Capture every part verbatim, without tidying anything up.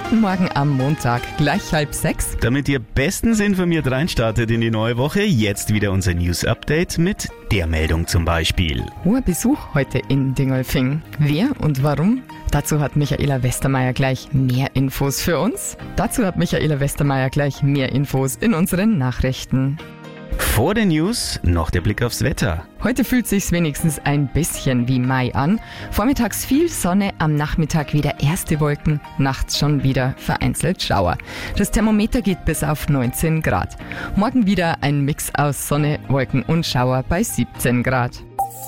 Guten Morgen am Montag, gleich halb sechs. Damit ihr bestens informiert reinstartet in die neue Woche, jetzt wieder unser News-Update mit der Meldung zum Beispiel. Hoher Besuch heute in Dingolfing. Wer und warum? Dazu hat Michaela Westermeier gleich mehr Infos für uns. Dazu hat Michaela Westermeier gleich mehr Infos in unseren Nachrichten. Vor den News noch der Blick aufs Wetter. Heute fühlt sich's wenigstens ein bisschen wie Mai an. Vormittags viel Sonne, am Nachmittag wieder erste Wolken, nachts schon wieder vereinzelt Schauer. Das Thermometer geht bis auf neunzehn Grad. Morgen wieder ein Mix aus Sonne, Wolken und Schauer bei siebzehn Grad.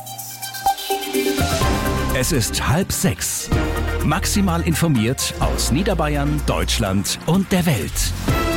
Es ist halb sechs. Maximal informiert aus Niederbayern, Deutschland und der Welt.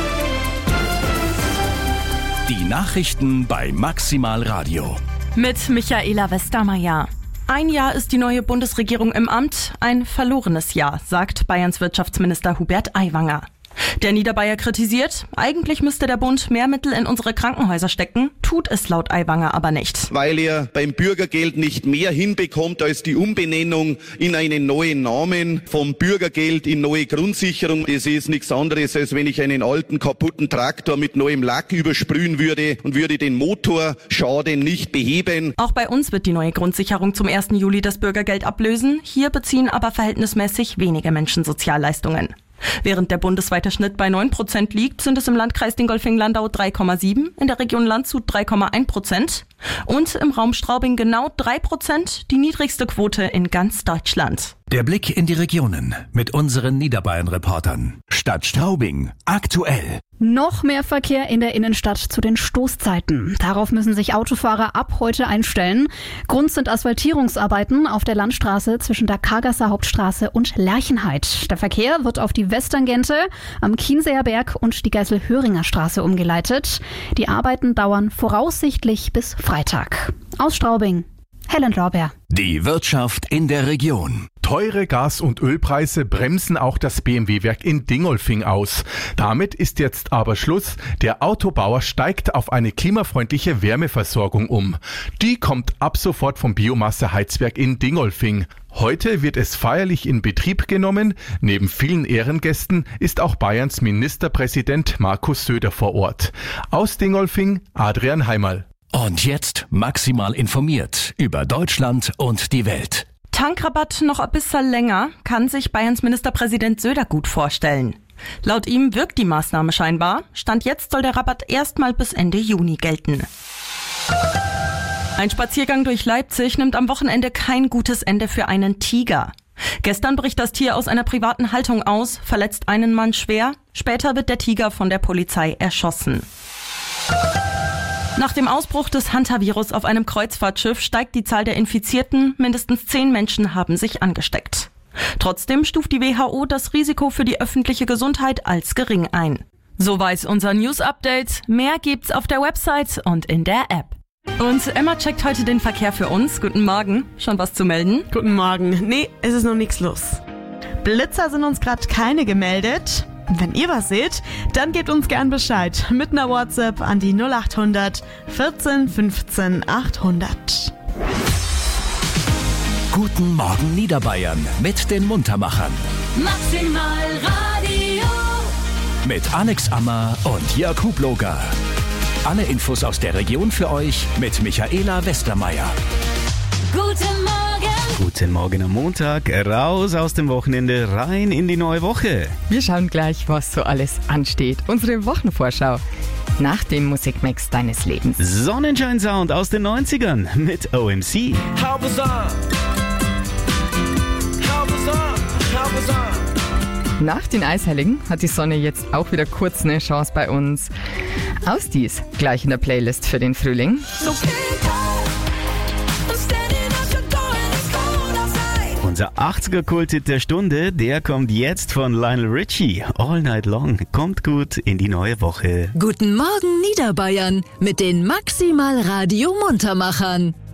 Die Nachrichten bei Maximal Radio. Mit Michaela Westermeier. Ein Jahr ist die neue Bundesregierung im Amt, ein verlorenes Jahr, sagt Bayerns Wirtschaftsminister Hubert Aiwanger. Der Niederbayer kritisiert, eigentlich müsste der Bund mehr Mittel in unsere Krankenhäuser stecken, tut es laut Aiwanger aber nicht. Weil er beim Bürgergeld nicht mehr hinbekommt als die Umbenennung in einen neuen Namen, vom Bürgergeld in neue Grundsicherung. Das ist nichts anderes, als wenn ich einen alten kaputten Traktor mit neuem Lack übersprühen würde und würde den Motorschaden nicht beheben. Auch bei uns wird die neue Grundsicherung zum ersten Juli das Bürgergeld ablösen. Hier beziehen aber verhältnismäßig wenige Menschen Sozialleistungen. Während der bundesweite Schnitt bei neun Prozent liegt, sind es im Landkreis Dingolfing-Landau drei Komma sieben, in der Region Landshut drei Komma eins Prozent und im Raum Straubing genau drei Prozent, die niedrigste Quote in ganz Deutschland. Der Blick in die Regionen mit unseren Niederbayern-Reportern. Stadt Straubing, aktuell. Noch mehr Verkehr in der Innenstadt zu den Stoßzeiten. Darauf müssen sich Autofahrer ab heute einstellen. Grund sind Asphaltierungsarbeiten auf der Landstraße zwischen der Kargasser Hauptstraße und Lerchenhaid. Der Verkehr wird auf die Westtangente am Chiemseer Berg und die Geißel-Höringer Straße umgeleitet. Die Arbeiten dauern voraussichtlich bis Freitag. Aus Straubing, Helen Lorbeer. Die Wirtschaft in der Region. Teure Gas- und Ölpreise bremsen auch das B M W-Werk in Dingolfing aus. Damit ist jetzt aber Schluss. Der Autobauer steigt auf eine klimafreundliche Wärmeversorgung um. Die kommt ab sofort vom Biomasseheizwerk in Dingolfing. Heute wird es feierlich in Betrieb genommen. Neben vielen Ehrengästen ist auch Bayerns Ministerpräsident Markus Söder vor Ort. Aus Dingolfing, Adrian Heimerl. Und jetzt maximal informiert über Deutschland und die Welt. Tankrabatt noch ein bisschen länger, kann sich Bayerns Ministerpräsident Söder gut vorstellen. Laut ihm wirkt die Maßnahme scheinbar. Stand jetzt soll der Rabatt erstmal bis Ende Juni gelten. Ein Spaziergang durch Leipzig nimmt am Wochenende kein gutes Ende für einen Tiger. Gestern bricht das Tier aus einer privaten Haltung aus, verletzt einen Mann schwer. Später wird der Tiger von der Polizei erschossen. Nach dem Ausbruch des Hantavirus auf einem Kreuzfahrtschiff steigt die Zahl der Infizierten. Mindestens zehn Menschen haben sich angesteckt. Trotzdem stuft die W H O das Risiko für die öffentliche Gesundheit als gering ein. Soweit unser News-Update. Mehr gibt's auf der Website und in der App. Und Emma checkt heute den Verkehr für uns. Guten Morgen. Schon was zu melden? Guten Morgen. Nee, es ist noch nichts los. Blitzer sind uns gerade keine gemeldet. Wenn ihr was seht, dann gebt uns gern Bescheid mit einer WhatsApp an die null acht hundert vierzehn fünfzehn achthundert. Guten Morgen Niederbayern mit den Muntermachern. Maximal Radio. Mit Alex Ammer und Jörg Hubloger. Alle Infos aus der Region für euch mit Michaela Westermeier. Guten Morgen. Guten Morgen am Montag, raus aus dem Wochenende, rein in die neue Woche. Wir schauen gleich, was so alles ansteht. Unsere Wochenvorschau nach dem Musikmix deines Lebens. Sonnenschein-Sound aus den neunzigern mit O M C. How was on? How was on? How was on? Nach den Eisheiligen hat die Sonne jetzt auch wieder kurz eine Chance bei uns. Aus dies gleich in der Playlist für den Frühling. So Unser achtziger-Kult-Hit der Stunde, der kommt jetzt von Lionel Richie. All Night Long. Kommt gut in die neue Woche. Guten Morgen Niederbayern mit den Maximal Radio Muntermachern.